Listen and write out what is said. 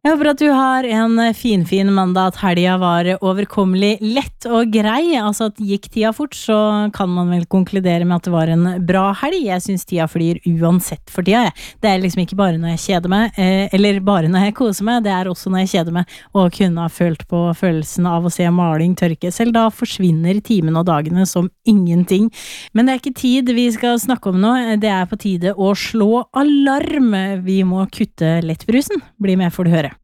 Jeg håper at du har en fin mandag, at helga var overkommelig lett og grei, altså at gikk tida fort, så kan man vel konkludere med at det var en bra helg. Jeg synes tida flyr uansett for tida. Det er liksom ikke bare når jeg kjeder meg, eller bare når jeg koser meg, det er også når jeg kjeder meg, og kunne ha følt på følelsen av å se maling tørke. Selv da forsvinner timene og dagene som ingenting. Men det er ikke tid vi skal snakke om nå, det er på tide å slå alarm. Vi må kutte lettbrusen. Bli med for å høre.